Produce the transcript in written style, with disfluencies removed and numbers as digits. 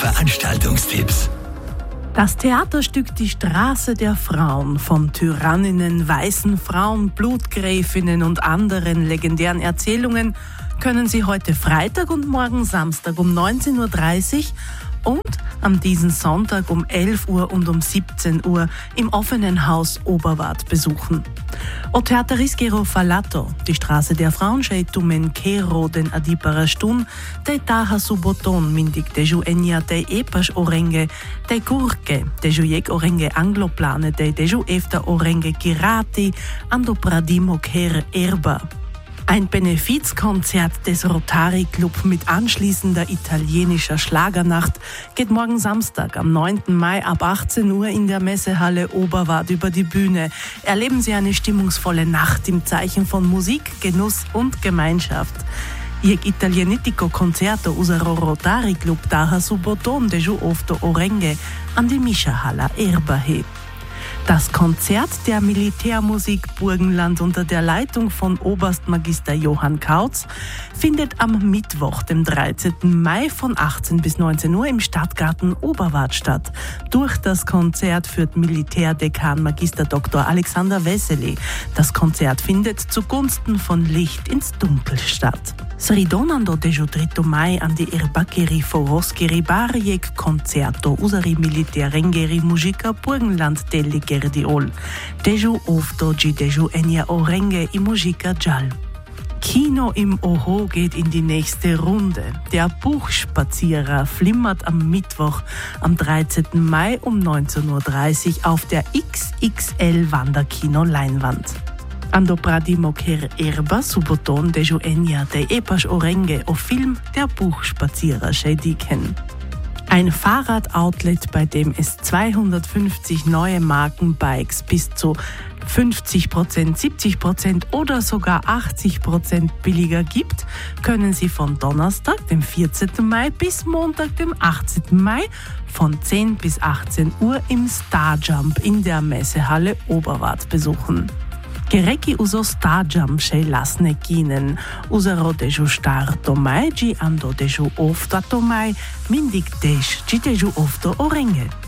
Veranstaltungstipps. Das Theaterstück Die Straße der Frauen von Tyranninnen, weißen Frauen, Blutgräfinnen und anderen legendären Erzählungen können Sie heute Freitag und morgen Samstag um 19:30 Uhr und am diesen Sonntag um 11 Uhr und um 17 Uhr im offenen Haus Oberwart besuchen. O teatr rischiero fallato, Die Straße der Frauen schei tumen kero den adipara stun, dei taha suboton mindig deju enya dei epas orenge, dei kurke, deju jek orenge angloplane, dei deju efta orenge girati, ando pradimo ker erba. Ein Benefizkonzert des Rotary Club mit anschließender italienischer Schlagernacht geht morgen Samstag am 9. Mai ab 18 Uhr in der Messehalle Oberwart über die Bühne. Erleben Sie eine stimmungsvolle Nacht im Zeichen von Musik, Genuss und Gemeinschaft. Il italianitico concerto usaro Rotary Club daher suboton deju ofto orenge an die Mischa-Halla Erbahe. Das Konzert der Militärmusik Burgenland unter der Leitung von Oberstmagister Johann Kautz findet am Mittwoch, dem 13. Mai von 18 bis 19 Uhr im Stadtgarten Oberwart statt. Durch das Konzert führt Militärdekan Magister Dr. Alexander Wessely. Das Konzert findet zugunsten von Licht ins Dunkel statt. Sridonando deju 3. Mai an die Erbakeri Foroskeri Barjek Concerto usari Militärengeri Musica Burgenland Delegerdiol. Deju ofto gi deju enya orenge i Musica Gial. Kino im Oho geht in die nächste Runde. Der Buchspazierer flimmert am Mittwoch, am 13. Mai um 19:30 Uhr auf der XXL Wanderkino-Leinwand. Ando pradimo ker erba suboton deju enya de epas orenge o Film Der Buchspazierer schediken. Ein Fahrradoutlet, bei dem es 250 neue Markenbikes bis zu 50%, 70% oder sogar 80% billiger gibt, können Sie von Donnerstag, dem 14. Mai bis Montag, dem 18. Mai von 10 bis 18 Uhr im Starjump in der Messehalle Oberwart besuchen. Gereki uso Starjump schei lasne kinen, usaro deju starto mai gi ando deju oftato mai, mindig desh gi deju ofto orenge.